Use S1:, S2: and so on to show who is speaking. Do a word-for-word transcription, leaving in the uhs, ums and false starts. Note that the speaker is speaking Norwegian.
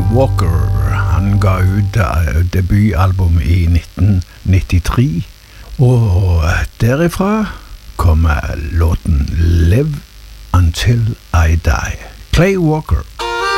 S1: Walker. Han ga ut debutalbum i nitten nittitre, og derifra kommer låten Live Until I Die. Clay Walker.